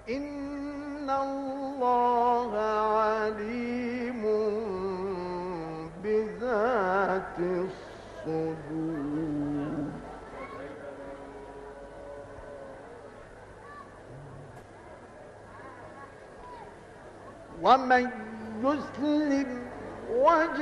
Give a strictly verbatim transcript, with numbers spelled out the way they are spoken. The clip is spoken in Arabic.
إن الله عليم بذات الصدور. ومن يسلم وجهه